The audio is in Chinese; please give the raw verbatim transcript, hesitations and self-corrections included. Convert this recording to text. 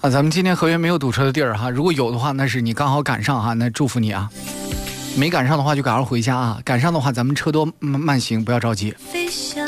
啊，咱们今天河源没有堵车的地儿哈，如果有的话，那是你刚好赶上哈，那祝福你啊。没赶上的话就赶快回家啊，赶上的话咱们车多慢行，不要着急。